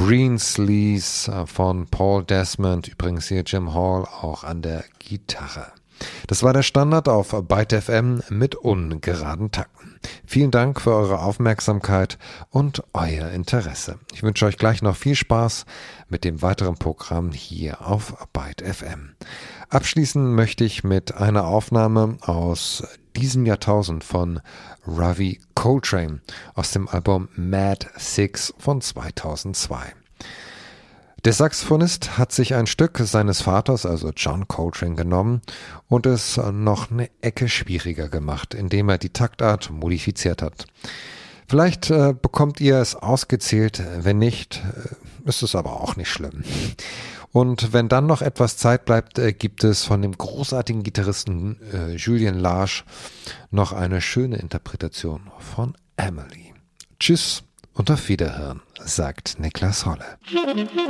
Greensleeves von Paul Desmond, übrigens hier Jim Hall auch an der Gitarre. Das war der Standard auf Byte FM mit ungeraden Takten. Vielen Dank für eure Aufmerksamkeit und euer Interesse. Ich wünsche euch gleich noch viel Spaß mit dem weiteren Programm hier auf Byte FM. Abschließen möchte ich mit einer Aufnahme aus diesem Jahrtausend von Ravi Coltrane aus dem Album Mad Six von 2002. Der Saxophonist hat sich ein Stück seines Vaters, also John Coltrane, genommen und es noch eine Ecke schwieriger gemacht, indem er die Taktart modifiziert hat. Vielleicht bekommt ihr es ausgezählt, wenn nicht, ist es aber auch nicht schlimm. Und wenn dann noch etwas Zeit bleibt, gibt es von dem großartigen Gitarristen Julian Lage noch eine schöne Interpretation von Emily. Tschüss und auf Wiederhören, sagt Niklas Holle.